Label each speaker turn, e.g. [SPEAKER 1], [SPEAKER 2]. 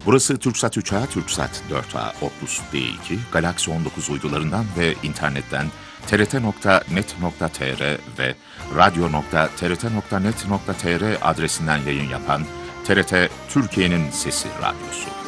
[SPEAKER 1] Burası TürkSat 3A, TürkSat 4A, Opus D2, Galaxy 19 uydularından ve internetten trt.net.tr ve radyo.trt.net.tr adresinden yayın yapan TRT Türkiye'nin Sesi Radyosu.